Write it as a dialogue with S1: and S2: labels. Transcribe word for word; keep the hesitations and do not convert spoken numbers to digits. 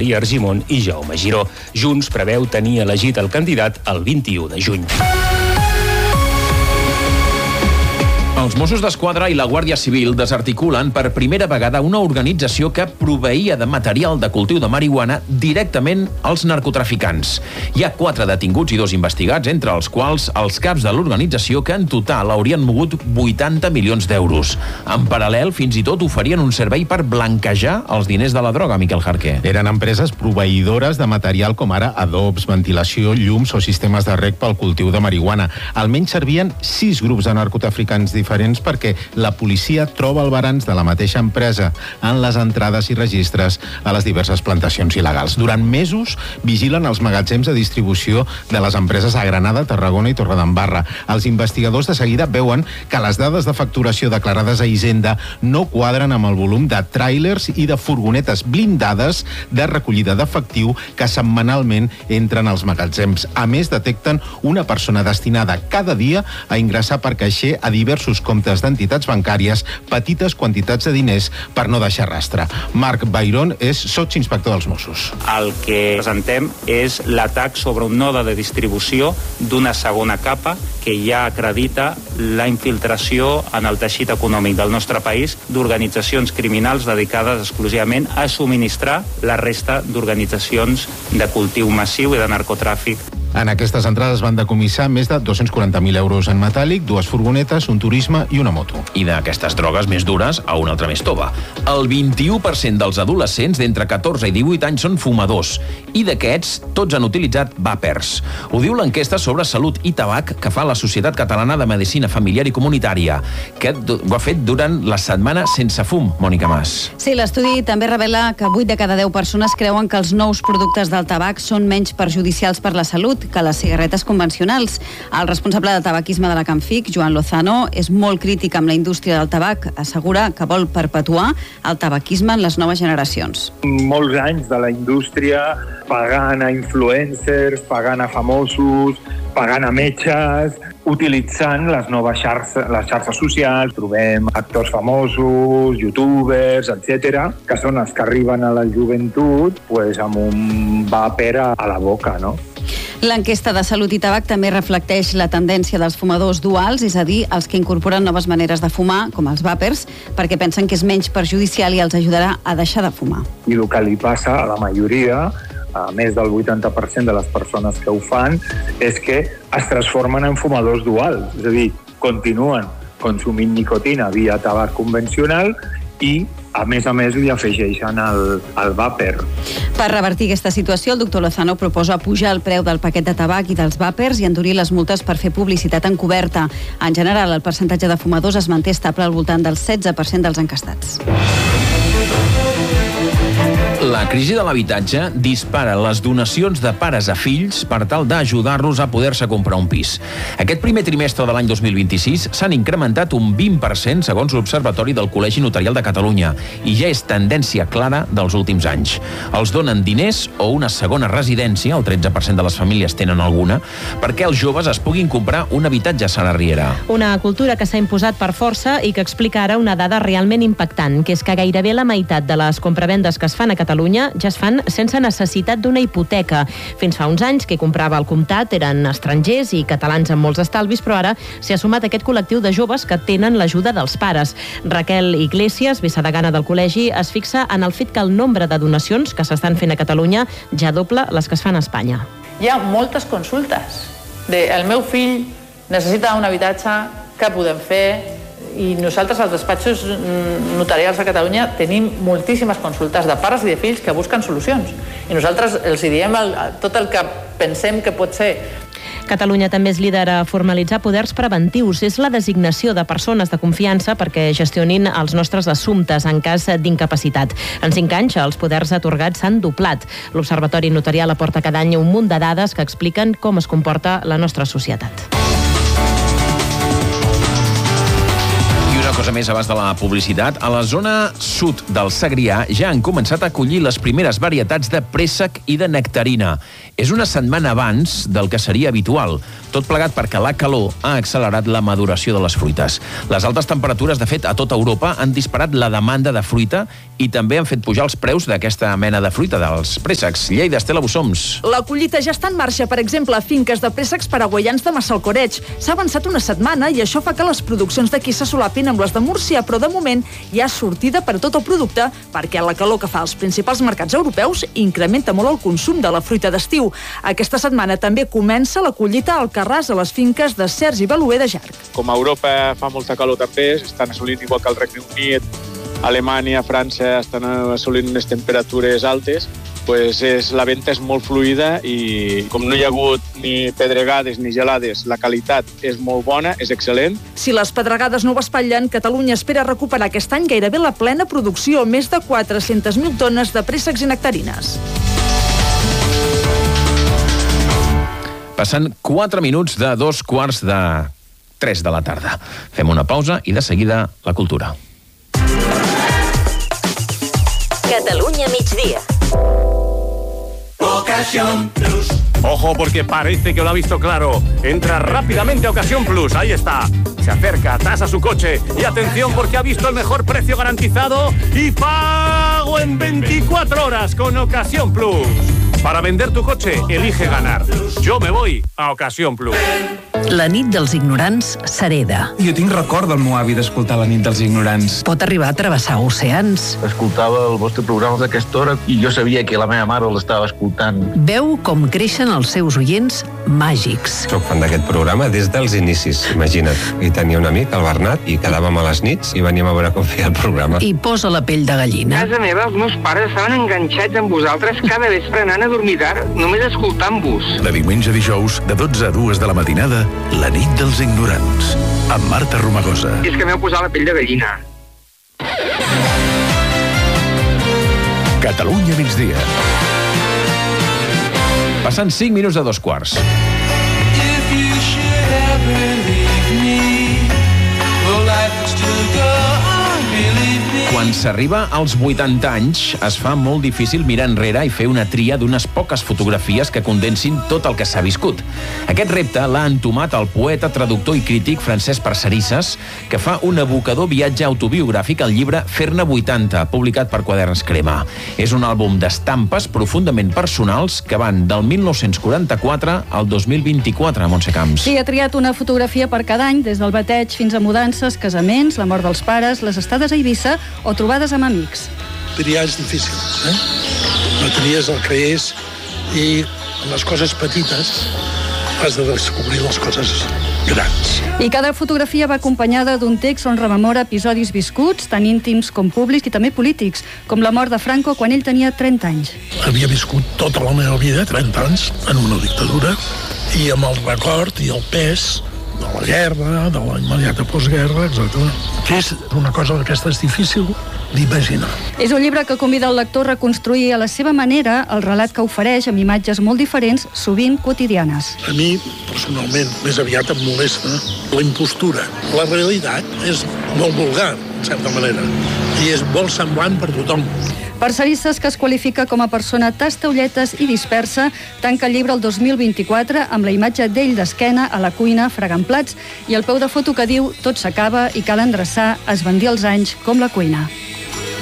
S1: Maria Argimon i Jaume Giró. Junts preveu tenir elegit el candidat el vint-i-u de juny.
S2: Els Mossos d'Esquadra i la Guàrdia Civil desarticulen per primera vegada una organització que proveïa de material de cultiu de marihuana directament als narcotraficants. Hi ha quatre detinguts i dos investigats, entre els quals els caps de l'organització, que en total haurien mogut vuitanta milions d'euros. En paral·lel, fins i tot oferien un servei per blanquejar els diners de la droga, Miquel Jarqué.
S3: Eren empreses proveïdores de material com ara adobs, ventilació, llums o sistemes de reg pel cultiu de marihuana. Almenys servien sis grups de narcotraficants diferents perquè la policia troba el balanç de la mateixa empresa en les entrades i registres a les diverses plantacions il·legals. Durant mesos vigilen els magatzems de distribució de les empreses a Granada, Tarragona i Torredembarra. Els investigadors de seguida veuen que les dades de facturació declarades a Hisenda no quadren amb el volum de tràilers i de furgonetes blindades de recollida d'efectiu que setmanalment entren als magatzems. A més, detecten una persona destinada cada dia a ingressar per caixer a diversos comptes d'entitats bancàries petites quantitats de diners per no deixar rastre. Marc Bairón és sotsinspector dels Mossos.
S4: El que presentem és l'atac sobre un node de distribució d'una segona capa que ja acredita la infiltració en el teixit econòmic del nostre país d'organitzacions criminals dedicades exclusivament a subministrar la resta d'organitzacions de cultiu massiu i de narcotràfic.
S3: En aquestes entrades van decomissar més de dos-cents quaranta mil euros en metàl·lic, dues furgonetes, un turisme i una moto.
S2: I d'aquestes drogues més dures a una altra més tova. El vint-i-u per cent dels adolescents d'entre catorze i divuit anys són fumadors i d'aquests tots han utilitzat vàpers. Ho diu l'enquesta sobre salut i tabac que fa la Societat Catalana de Medicina Familiar i Comunitària, que ho ha fet durant la setmana sense fum, Mònica Mas.
S5: Sí, l'estudi també revela que vuit de cada deu persones creuen que els nous productes del tabac són menys perjudicials per la salut que les cigarretes convencionals. El responsable de tabaquisme de la Camfic, Joan Lozano, és molt crític amb la indústria del tabac. Assegura que vol perpetuar el tabaquisme en les noves generacions.
S6: Molts anys de la indústria pagant a influencers, pagant a famosos, pagant a metges, utilitzant les noves xarxes, les xarxes socials. Trobem actors famosos, youtubers, etcètera, que són els que arriben a la joventut pues, amb un vàper a la boca, no?
S5: L'enquesta de salut i tabac també reflecteix la tendència dels fumadors duals, és a dir, els que incorporen noves maneres de fumar, com els vàpers, perquè pensen que és menys perjudicial i els ajudarà a deixar de fumar.
S6: I el que li passa a la majoria, a més del vuitanta per cent de les persones que ho fan, és que es transformen en fumadors duals, és a dir, continuen consumint nicotina via tabac convencional i, a més a més, li afegeixen el, el vàper.
S5: Per revertir aquesta situació, el doctor Lozano proposa pujar el preu del paquet de tabac i dels vàpers i endurir les multes per fer publicitat encoberta. En general, el percentatge de fumadors es manté estable al voltant del setze per cent dels encastats.
S2: La crisi de l'habitatge dispara les donacions de pares a fills per tal d'ajudar-los a poder-se comprar un pis. Aquest primer trimestre de l'any dos mil vint-i-sis s'han incrementat un vint per cent segons l'Observatori del Col·legi Notarial de Catalunya i ja és tendència clara dels últims anys. Els donen diners o una segona residència, el tretze per cent de les famílies tenen alguna, perquè els joves es puguin comprar un habitatge a Sara Riera.
S7: Una cultura que s'ha imposat per força i que explica ara una dada realment impactant, que és que gairebé la meitat de les compravendes que es fan a Catalunya ja es fan sense necessitat d'una hipoteca. Fins fa uns anys, qui comprava al comptat eren estrangers i catalans amb molts estalvis, però ara s'hi ha sumat aquest col·lectiu de joves que tenen l'ajuda dels pares. Raquel Iglesias, vicedegana del col·legi, es fixa en el fet que el nombre de donacions que s'estan fent a Catalunya ja dobla les que es fan a Espanya.
S8: Hi ha moltes consultes. De, el meu fill necessita un habitatge, què podem fer? I nosaltres, als despatxos notarials de Catalunya, tenim moltíssimes consultes de pares i de fills que busquen solucions. I nosaltres els diem el, tot el que pensem que pot ser.
S7: Catalunya també és líder a formalitzar poders preventius. És la designació de persones de confiança perquè gestionin els nostres assumptes en cas d'incapacitat. En cinc anys, els poders atorgats s'han doblat. L'Observatori Notarial aporta cada any un munt de dades que expliquen com es comporta la nostra societat.
S2: cosa més abans de la publicitat. A la zona sud del Segrià ja han començat a collir les primeres varietats de préssec i de nectarina. És una setmana abans del que seria habitual, tot plegat perquè la calor ha accelerat la maduració de les fruites. Les altes temperatures, de fet, a tota Europa han disparat la demanda de fruita i també han fet pujar els preus d'aquesta mena de fruita, dels préssecs. Lleida, Estela Bussoms.
S9: La collita ja està en marxa, per exemple, a finques de préssecs paraguaians de Massalcoreig. S'ha avançat una setmana i això fa que les produccions d'aquí se solapin amb les de Múrcia, però de moment hi ha sortida per a tot el producte perquè la calor que fa als principals mercats europeus incrementa molt el consum de la fruita d'estiu. Aquesta setmana també comença la collita al Carràs a les finques de Sergi Baluer de Jarc.
S10: Com a Europa fa molta calor també, estan assolint igual que el Regne Unit, Alemanya, França estan assolint unes temperatures altes, pues és, la venda és molt fluida i com no hi ha hagut ni pedregades ni gelades, la qualitat és molt bona, és excel·lent.
S9: Si les pedregades no ho espatllen, Catalunya espera recuperar aquest any gairebé la plena producció, més de quatre-centes mil tones de préssecs i nectarines.
S2: Passen quatre minuts de dos quarts de tres de la tarda. Fem una pausa i de seguida la cultura.
S11: Catalunya migdia.
S12: Ocasión Plus. Ojo, porque parece que lo ha visto claro. Entra rápidamente a Ocasión Plus. Ahí está. Se acerca, tasa su coche. Y atención, porque ha visto el mejor precio garantizado y pago en veinticuatro horas con Ocasión Plus. Para vender tu coche, elige ganar. Yo me voy a Ocasión Plus.
S13: La nit dels ignorants s'hereda.
S14: Jo tinc record del meu avi d'escoltar La nit dels ignorants.
S13: Pot arribar a travessar oceans.
S15: Escoltava el vostre programa d'aquesta hora i jo sabia que la meva mare l'estava escoltant.
S13: Veu com creixen els seus oients màgics.
S16: Soc fan d'aquest programa des dels inicis, imagina't. I tenia un amic, el Bernat, i quedàvem a les nits i veníem a veure com feia el programa.
S13: I posa la pell de gallina.
S17: A casa meva els meus pares estaven enganxats amb vosaltres cada vespre anant a dormir tard, només escoltant-vos.
S18: De diumenge a dijous, de dotze a dues de la matinada, La nit dels ignorants, amb Marta Romagosa.
S17: I és que m'heu posat la pell de gallina.
S18: Catalunya migdia.
S2: Passant cinc minuts de dos quarts.
S12: If you should ever leave me, well, life would still go on, believe me.
S2: Quan s'arriba als vuitanta anys, es fa molt difícil mirar enrere i fer una tria d'unes poques fotografies que condensin tot el que s'ha viscut. Aquest repte l'ha entomat el poeta, traductor i crític Francesc Parcerisses, que fa un evocador viatge autobiogràfic al llibre Fer-ne vuitanta, publicat per Quaderns Crema. És un àlbum d'estampes profundament personals que van del mil nou-cents quaranta-quatre al dos mil vint-i-quatre, a Montse Camps.
S5: Sí, ha triat una fotografia per cada any, des del bateig fins a mudances, casaments, la mort dels pares, les estades a Eivissa o trobades amb amics.
S19: Triar és difícil, eh? No tries el que és i en les coses petites has de descobrir les coses grans.
S5: I cada fotografia va acompanyada d'un text on rememora episodis viscuts, tan íntims com públics i també polítics, com la mort de Franco quan ell tenia trenta anys.
S19: Havia viscut tota la meva vida, trenta anys, en una dictadura, i amb el record i el pes de la guerra, de la immediata postguerra, etcètera. És una cosa d'aquesta és difícil d'imaginar.
S5: És un llibre que convida el lector a reconstruir a la seva manera el relat que ofereix amb imatges molt diferents, sovint quotidianes.
S19: A mi, personalment, més aviat em molesta la impostura. La realitat és molt vulgar, en certa manera, i és molt semblant per tothom.
S5: Parcerisses, que es qualifica com a persona tastaulletes i dispersa, tanca el llibre el dos mil vint-i-quatre amb la imatge d'ell d'esquena a la cuina fregant plats i el peu de foto que diu «Tot s'acaba i cal endreçar, esbandir els anys com la cuina».